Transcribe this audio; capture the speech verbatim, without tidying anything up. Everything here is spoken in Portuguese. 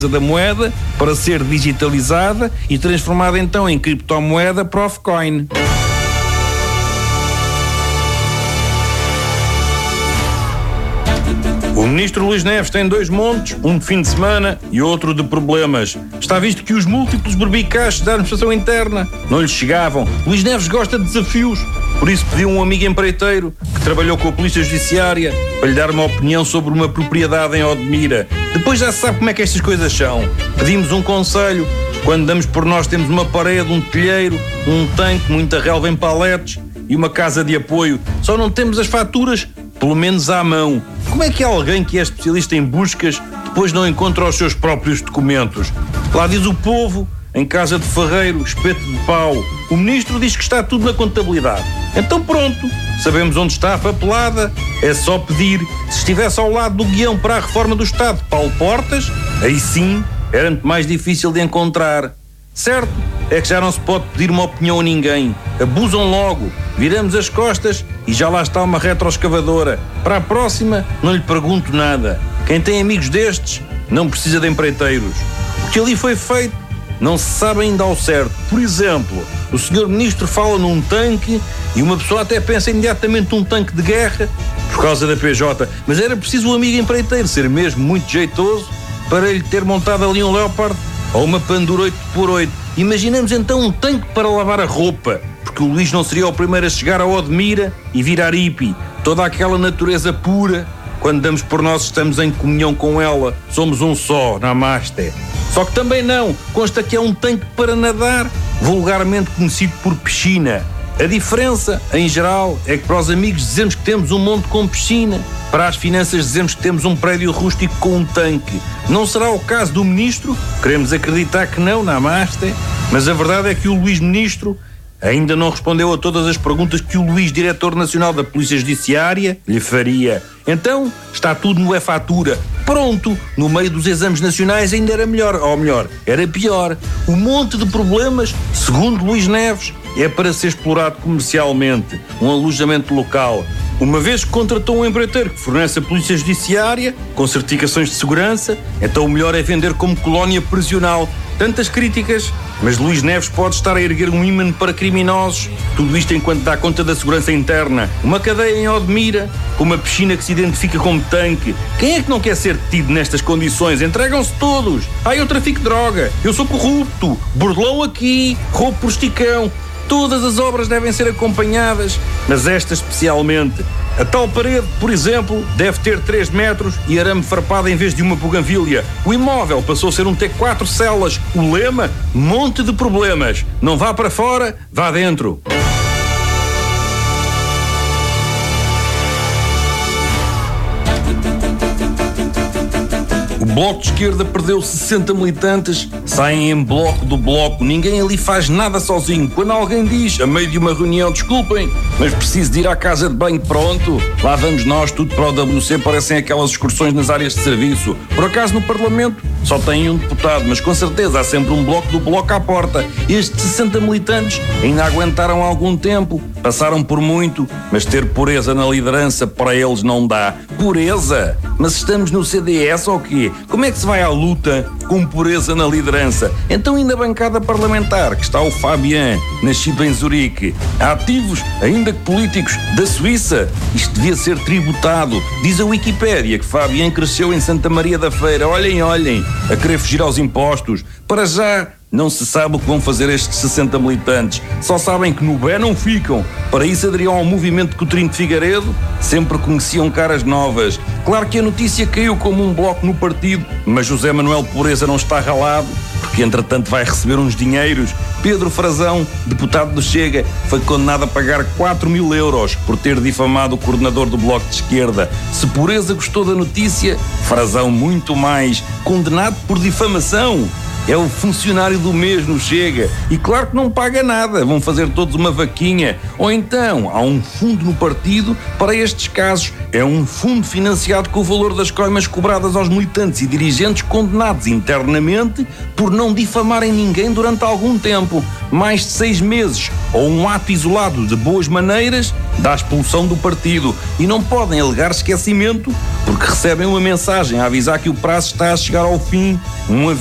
da moeda para ser digitalizada e transformada então em criptomoeda Profcoin. O ministro Luís Neves tem dois montes, um de fim de semana e outro de problemas. Está visto que os múltiplos berbicaches da administração interna não lhe chegavam. Luís Neves gosta de desafios, por isso pediu um amigo empreiteiro que trabalhou com a Polícia Judiciária para lhe dar uma opinião sobre uma propriedade em Odmira. Depois já se sabe como é que estas coisas são. Pedimos um conselho. Quando damos por nós temos uma parede, um telheiro, um tanque, muita relva em paletes e uma casa de apoio. Só não temos as faturas, pelo menos à mão. Como é que alguém que é especialista em buscas depois não encontra os seus próprios documentos? Lá diz o povo, em casa de ferreiro, espeto de pau. O ministro diz que está tudo na contabilidade. Então pronto, sabemos onde está a papelada. É só pedir. Se estivesse ao lado do guião para a reforma do Estado de Paulo Portas, aí sim era muito mais difícil de encontrar. Certo? É que já não se pode pedir uma opinião a ninguém. Abusam logo, viramos as costas e já lá está uma retroescavadora. Para a próxima, não lhe pergunto nada. Quem tem amigos destes, não precisa de empreiteiros. O que ali foi feito, não se sabe ainda ao certo. Por exemplo, o senhor ministro fala num tanque e uma pessoa até pensa imediatamente num tanque de guerra por causa da P J. Mas era preciso o amigo empreiteiro ser mesmo muito jeitoso para ele ter montado ali um Leopard ou uma Pandura oito por oito. Imaginamos então um tanque para lavar a roupa, porque o Luís não seria o primeiro a chegar a Odmira e virar hippie. Toda aquela natureza pura, quando damos por nós estamos em comunhão com ela, somos um só, namaste. Só que também não, consta que é um tanque para nadar, vulgarmente conhecido por piscina. A diferença, em geral, é que para os amigos dizemos que temos um monte com piscina, para as finanças dizemos que temos um prédio rústico com um tanque. Não será o caso do ministro? Queremos acreditar que não, namaste. Mas a verdade é que o Luís Ministro ainda não respondeu a todas as perguntas que o Luís Diretor Nacional da Polícia Judiciária lhe faria. Então, está tudo no E-Fatura. Pronto, no meio dos exames nacionais ainda era melhor, ou melhor, era pior. O monte de problemas, segundo Luís Neves, é para ser explorado comercialmente, um alojamento local. Uma vez que contratou um empreiteiro que fornece a Polícia Judiciária, com certificações de segurança, então o melhor é vender como colónia prisional. Tantas críticas, mas Luís Neves pode estar a erguer um ímã para criminosos. Tudo isto enquanto dá conta da segurança interna. Uma cadeia em Odmira, com uma piscina que se identifica como tanque. Quem é que não quer ser detido nestas condições? Entregam-se todos. Ah, eu trafico droga, eu sou corrupto, bordelão aqui, roubo por esticão. Todas as obras devem ser acompanhadas, mas esta especialmente. A tal parede, por exemplo, deve ter três metros e arame farpado em vez de uma buganvília. O imóvel passou a ser um T quatro celas. O lema, monte de problemas. Não vá para fora, vá dentro. O Bloco de Esquerda perdeu sessenta militantes, saem em bloco do bloco, ninguém ali faz nada sozinho. Quando alguém diz, a meio de uma reunião, desculpem, mas preciso de ir à casa de banho, pronto, lá vamos nós, tudo para o W C, parecem aquelas excursões nas áreas de serviço. Por acaso no Parlamento só tem um deputado, mas com certeza há sempre um bloco do bloco à porta. Estes sessenta militantes ainda aguentaram algum tempo, passaram por muito, mas ter pureza na liderança para eles não dá. Pureza? Mas estamos no C D S ou quê? Como é que se vai à luta com pureza na liderança? Então ainda a bancada parlamentar, que está o Fabian, nascido em Zurique. Ativos, ainda que políticos, da Suíça. Isto devia ser tributado. Diz a Wikipédia que Fabian cresceu em Santa Maria da Feira. Olhem, olhem, a querer fugir aos impostos. Para já, não se sabe o que vão fazer estes sessenta militantes. Só sabem que no B E não ficam. Para isso aderiam ao movimento de Coutinho de Figueiredo. Sempre conheciam caras novas. Claro que a notícia caiu como um bloco no partido, mas José Manuel Pureza não está ralado, porque entretanto vai receber uns dinheiros. Pedro Frazão, deputado do Chega, foi condenado a pagar quatro mil euros por ter difamado o coordenador do Bloco de Esquerda. Se Pureza gostou da notícia, Frazão muito mais. Condenado por difamação. É o funcionário do mês no Chega. E claro que não paga nada. Vão fazer todos uma vaquinha. Ou então, há um fundo no partido para estes casos. É um fundo financiado com o valor das coimas cobradas aos militantes e dirigentes condenados internamente por não difamarem ninguém durante algum tempo. Mais de seis meses ou um ato isolado de boas maneiras da expulsão do partido. E não podem alegar esquecimento porque recebem uma mensagem a avisar que o prazo está a chegar ao fim. Um